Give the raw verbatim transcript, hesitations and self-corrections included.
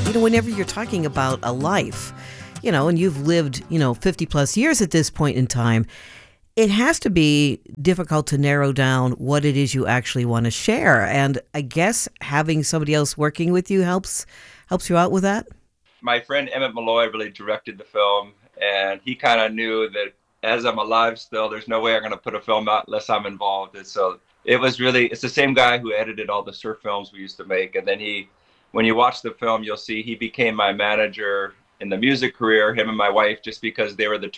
you know, whenever you're talking about a life, you know, and you've lived, you know, fifty plus years at this point in time, it has to be difficult to narrow down what it is you actually want to share. And I guess having somebody else working with you helps helps you out with that. My friend Emmett Malloy really directed the film, and he kind of knew that as I'm alive still, there's no way I'm going to put a film out unless I'm involved. And so it was really, it's the same guy who edited all the surf films we used to make. And then he, when you watch the film, you'll see he became my manager in the music career, him and my wife, just because they were the